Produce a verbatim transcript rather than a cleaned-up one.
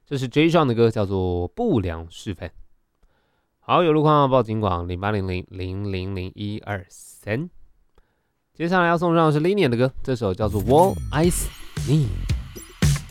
这是 J 上的歌，叫做不良示范。好，有路况报警广零八零零零零零一二三。接下来要送上的是 Linian 的歌，这首叫做《Wall Ice Need》。